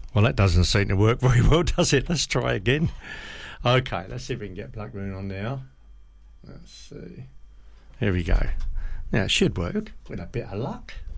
Well, that doesn't seem to work very well, does it? Let's try again. Okay, let's see if we can get Black Moon on now. Let's see. Here we go. Now, it should work with a bit of luck.